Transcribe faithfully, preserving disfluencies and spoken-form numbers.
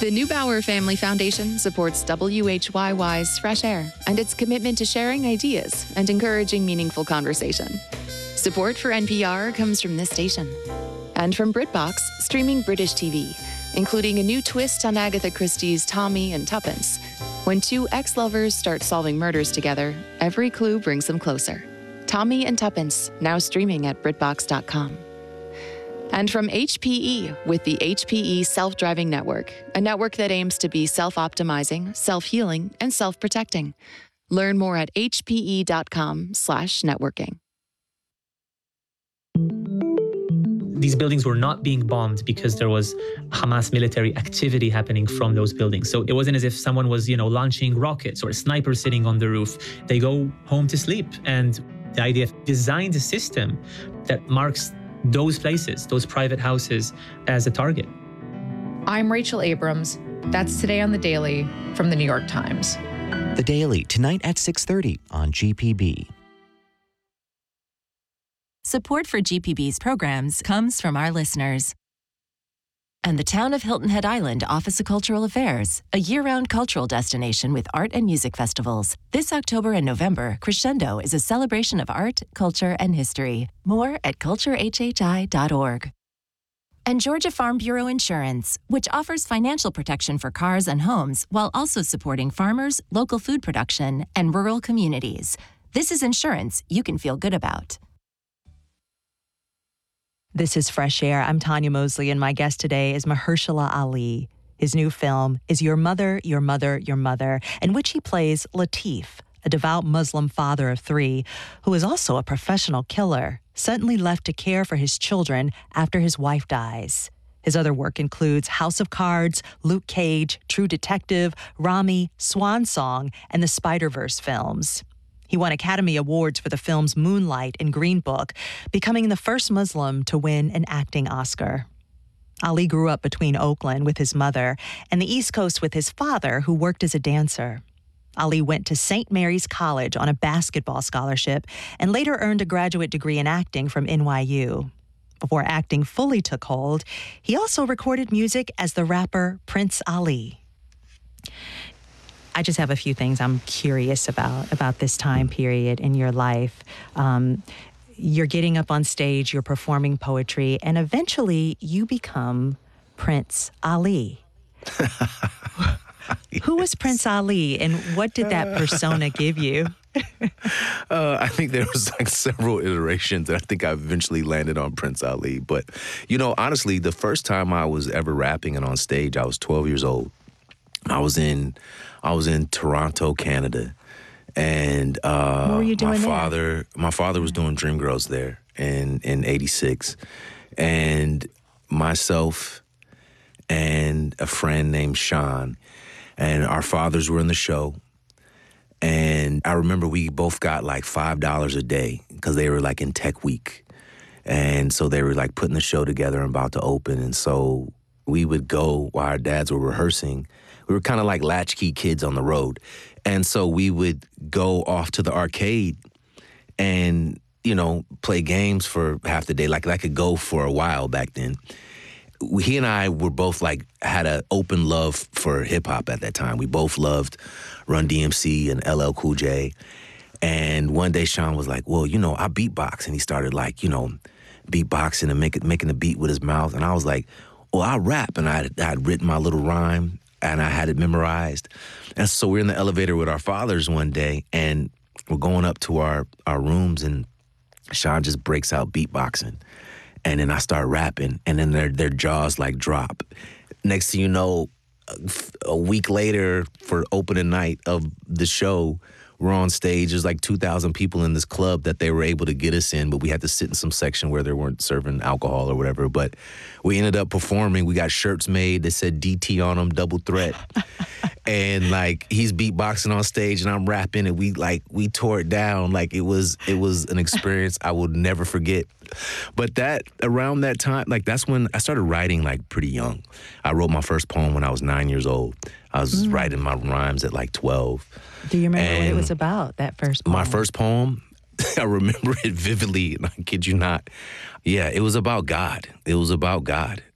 The Neubauer Family Foundation supports W H Y Y's Fresh Air and its commitment to sharing ideas and encouraging meaningful conversation. Support for N P R comes from this station and from BritBox, streaming British T V, including a new twist on Agatha Christie's Tommy and Tuppence. When two ex-lovers start solving murders together, every clue brings them closer. Tommy and Tuppence, now streaming at BritBox dot com. And from H P E with the H P E Self-Driving Network, a network that aims to be self-optimizing, self-healing, and self-protecting. Learn more at H P E dot com slash networking. These buildings were not being bombed because there was Hamas military activity happening from those buildings. So it wasn't as if someone was, you know, launching rockets or a sniper sitting on the roof. They go home to sleep. And the I D F designed a system that marks those places, those private houses, as a target. I'm Rachel Abrams. That's Today on The Daily from The New York Times. The Daily, tonight at six thirty on G P B. Support for G P B's programs comes from our listeners. And the town of Hilton Head Island Office of Cultural Affairs, a year-round cultural destination with art and music festivals. This October and November, Crescendo is a celebration of art, culture, and history. More at culture h h i dot org. And Georgia Farm Bureau Insurance, which offers financial protection for cars and homes while also supporting farmers, local food production, and rural communities. This is insurance you can feel good about. This is Fresh Air. I'm Tanya Mosley, and my guest today is Mahershala Ali. His new film is Your Mother, Your Mother, Your Mother, in which he plays Latif, a devout Muslim father of three who is also a professional killer, suddenly left to care for his children after his wife dies. His other work includes House of Cards, Luke Cage, True Detective, Rami, Swan Song, and the Spider-Verse films. He won Academy Awards for the films Moonlight and Green Book, becoming the first Muslim to win an acting Oscar. Ali grew up between Oakland with his mother and the East Coast with his father, who worked as a dancer. Ali went to Saint Mary's College on a basketball scholarship and later earned a graduate degree in acting from N Y U. Before acting fully took hold, he also recorded music as the rapper Prince Ali. I just have a few things I'm curious about, about this time period in your life. Um, you're getting up on stage, you're performing poetry, and eventually you become Prince Ali. Who was Prince Ali, and what did that persona give you? uh, I think there was like several iterations, and I think I eventually landed on Prince Ali. But, you know, honestly, the first time I was ever rapping and on stage, I was twelve years old. I was in... I was in Toronto, Canada, and uh, what were you doing my there? father, my father was doing Dreamgirls there in in eighty-six, and myself and a friend named Sean, and our fathers were in the show, and I remember we both got like five dollars a day because they were like in Tech Week, and so they were like putting the show together and about to open, and so we would go while our dads were rehearsing. We were kind of like latchkey kids on the road. And so we would go off to the arcade and, you know, play games for half the day. Like I could go for a while back then. He and I were both like, had an open love for hip hop at that time. We both loved Run D M C and L L Cool J. And one day Sean was like, well, you know, I beatbox. And he started like, you know, beatboxing and make it, making a beat with his mouth. And I was like, well, I rap. And I had written my little rhyme. And I had it memorized. And so we're in the elevator with our fathers one day, and we're going up to our, our rooms, and Sean just breaks out beatboxing. And then I start rapping, and then their their jaws like drop. Next thing you know, a week later for opening night of the show, we're on stage. There's like two thousand people in this club that they were able to get us in, but we had to sit in some section where they weren't serving alcohol or whatever. But we ended up performing. We got shirts made that said D T on them, double threat. And like he's beatboxing on stage and I'm rapping, and we like we tore it down. Like it was it was an experience I will never forget. But that around that time, like that's when I started writing like pretty young. I wrote my first poem when I was nine years old. I was mm. writing my rhymes at like twelve. Do you remember and what it was about, that first poem? My first poem, I remember it vividly, and I kid you not. Yeah, it was about God. It was about God.